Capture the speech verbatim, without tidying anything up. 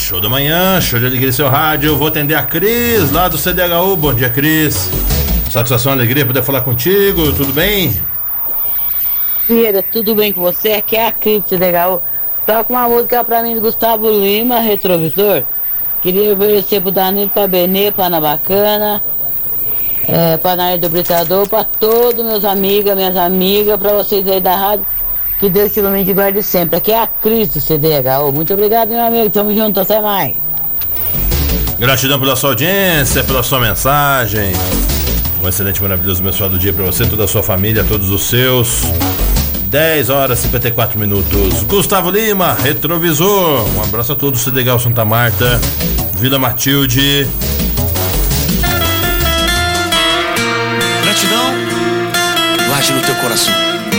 Show da manhã, show de alegria seu rádio. Eu vou atender a Cris, lá do C D H U. Bom dia, Cris. Satisfação, alegria poder falar contigo, tudo bem? Vieira, tudo bem com você? Aqui é a Cris do C D H U. Toca uma música pra mim do Gustavo Lima, Retrovisor. Queria oferecer pro Danilo, pra Benê, pra Ana Bacana, é, pra Nair do Britador, pra todos meus amigos, minhas amigas, pra vocês aí da rádio. Que Deus te ilumine de guarde sempre. Aqui é a Cris do C D H U. Muito obrigado, meu amigo. Tamo junto, até mais. Gratidão pela sua audiência, pela sua mensagem. Um excelente, maravilhoso, abençoado dia pra você, toda a sua família, todos os seus. dez horas e cinquenta e quatro minutos. Gustavo Lima, Retrovisor. Um abraço a todos, C D H U Santa Marta, Vila Matilde. Gratidão, guarde no teu coração.